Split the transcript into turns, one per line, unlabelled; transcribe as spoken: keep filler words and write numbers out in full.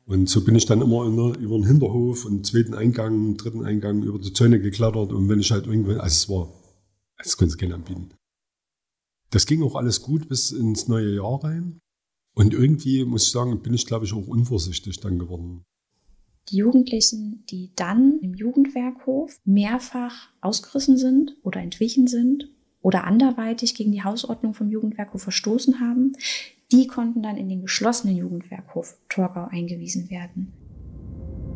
Und so bin ich dann immer in der, über den Hinterhof und zweiten Eingang, dritten Eingang über die Zäune geklettert. Und wenn ich halt irgendwo, also es war, das konnte es gerne anbieten. Das ging auch alles gut bis ins neue Jahr rein. Und irgendwie, muss ich sagen, bin ich, glaube ich, auch unvorsichtig dann geworden.
Die Jugendlichen, die dann im Jugendwerkhof mehrfach ausgerissen sind oder entwichen sind oder anderweitig gegen die Hausordnung vom Jugendwerkhof verstoßen haben, die konnten dann in den geschlossenen Jugendwerkhof Torgau eingewiesen werden.